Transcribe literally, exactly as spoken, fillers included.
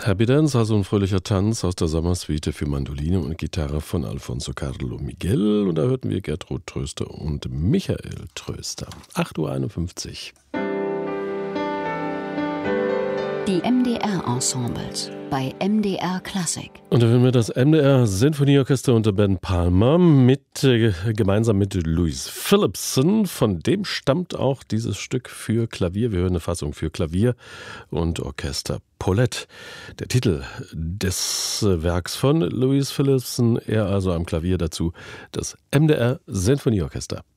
Happy Dance, also ein fröhlicher Tanz aus der Sommersuite für Mandoline und Gitarre von Alfonso Carlo Miguel. Und da hörten wir Gertrud Tröster und Michael Tröster. acht Uhr einundfünfzig. Die M D R-Ensembles bei M D R Klassik. Und da hören wir das M D R Sinfonieorchester unter Ben Palmer mit, äh, gemeinsam mit Louis Phillipson. Von dem stammt auch dieses Stück für Klavier. Wir hören eine Fassung für Klavier und Orchester Paulette. Der Titel des Werks von Louis Phillipson, er also am Klavier, dazu das M D R Sinfonieorchester.